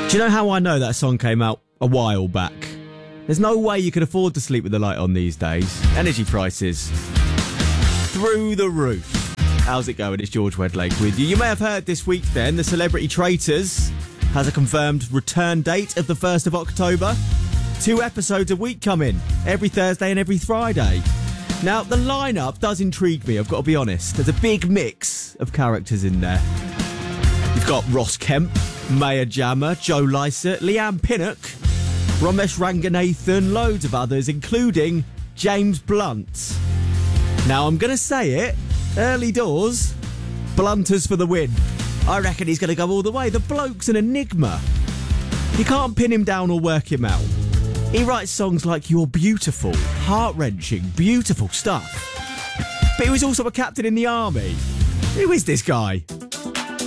Do you know how I know that song came out a while back? There's no way you can afford to sleep with the light on these days. Energy prices through the roof. How's it going? It's George Wedlake with you. You may have heard this week then, The Celebrity Traitors has a confirmed return date of the 1st of October. 2 episodes a week coming, every Thursday and every Friday. Now, the lineup does intrigue me, I've got to be honest. There's a big mix of characters in there. You've got Ross Kemp, Maya Jama, Joe Lycett, Leanne Pinnock, Ramesh Ranganathan, loads of others, including James Blunt. Now, I'm going to say it, early doors, Blunters for the win. I reckon he's going to go all the way. The bloke's an enigma. You can't pin him down or work him out. He writes songs like You're Beautiful, heart-wrenching, beautiful stuff. But he was also a captain in the army. Who is this guy?